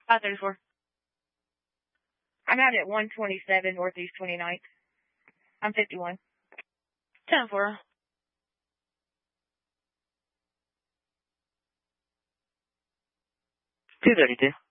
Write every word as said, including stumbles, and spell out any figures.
five thirty-four. I'm out at one twenty-seven Northeast twenty-ninth. I'm fifty-one. ten four. two thirty-two.